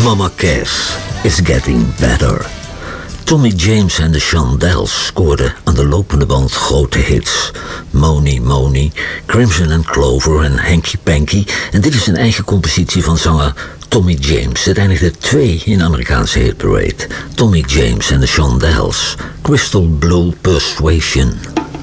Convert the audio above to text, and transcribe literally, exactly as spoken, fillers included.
Mama Cass is getting better. Tommy James en de Shondells scoorden aan de lopende band grote hits. Money Money, Crimson and Clover en Hanky Panky. En dit is een eigen compositie van zanger Tommy James. Het eindigde twee in de Amerikaanse hitparade. Tommy James en de Shondells, Crystal Blue Persuasion.